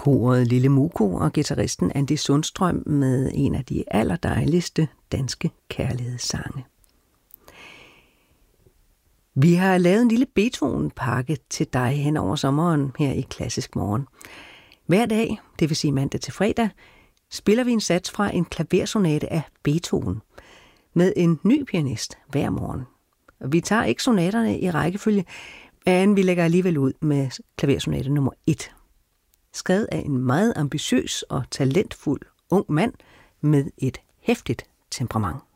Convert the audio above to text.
Koret Lille Muko og guitaristen Andy Sundstrøm med en af de allerdejligste danske kærlighedssange. Vi har lavet en lille Beethoven-pakke til dig hen over sommeren her i Klassisk Morgen. Hver dag, det vil sige mandag til fredag, spiller vi en sats fra en klaversonate af Beethoven med en ny pianist hver morgen. Vi tager ikke sonaterne i rækkefølge, men vi lægger alligevel ud med klaversonate nummer 1. Skrevet af en meget ambitiøs og talentfuld ung mand med et heftigt temperament.